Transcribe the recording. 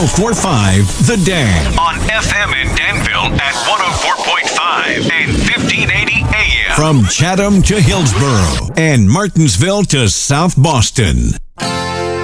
1045 The Dan. On FM in Danville at 104.5 and 1580 AM. From Chatham to Hillsborough and Martinsville to South Boston.